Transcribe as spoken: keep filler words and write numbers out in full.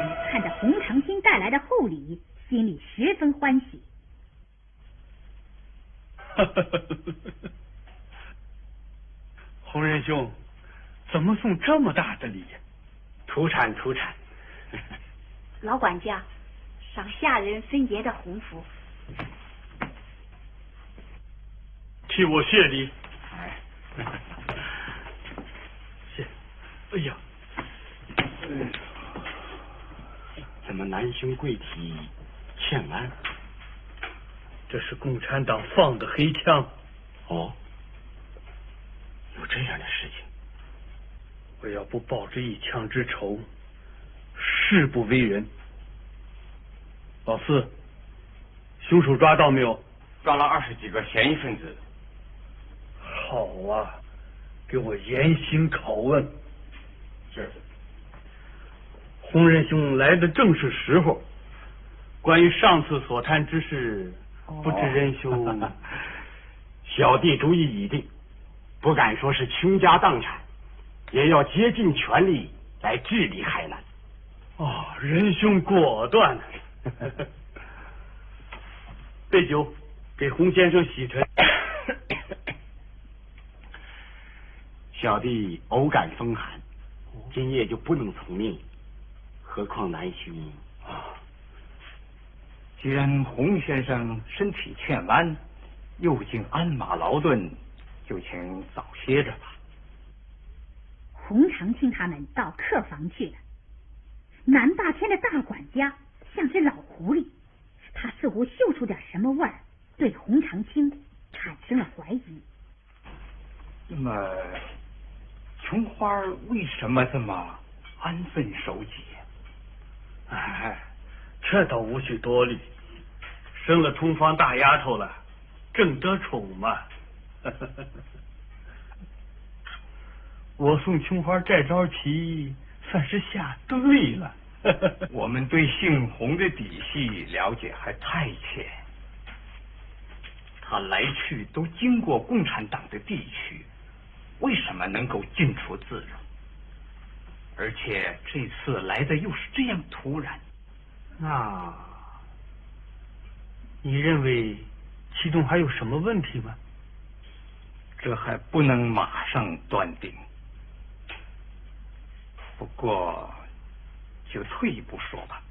人看着洪长青带来的厚礼，心里十分欢喜。 洪仁兄，怎么送这么大的礼？ 土产土产。 老管家，赏下人分别的洪福。 替我谢礼。 哎， 谢。哎呀， 怎么南兄贵体欠安？ 这是共产党放的黑枪。 哦，有这样的事情。 我要不报这一枪之仇，誓不为人。老四，凶手抓到没有？ 抓了二十几个嫌疑分子。 好啊，给我严刑拷问。 是。 洪仁兄来的正是时候。关于上次所谈之事，不知仁兄。 哦、小弟主意已定，不敢说是倾家荡产，也要竭尽全力来治理海南。 哦，仁兄果断。备酒，给洪先生洗尘。 小弟偶感风寒，今夜就不能从命，何况南兄啊。既然洪先生身体欠安，又经鞍马劳顿，就请早歇着吧。 洪长青他们到客房去了。南大天的大管家像只老狐狸，他似乎嗅出点什么味儿，对洪长青产生了怀疑。 那么琼花为什么这么安分守己？ 哎，这倒无需多虑，生了通房大丫头了，正得宠嘛。我送琼花这招棋算是下对了。 我们对姓洪的底细了解还太浅，他来去都经过共产党的地区，为什么能够进出自如？而且这次来的又是这样突然， 那你认为其中还有什么问题吗？ 这还不能马上断定。不过就退一步说吧，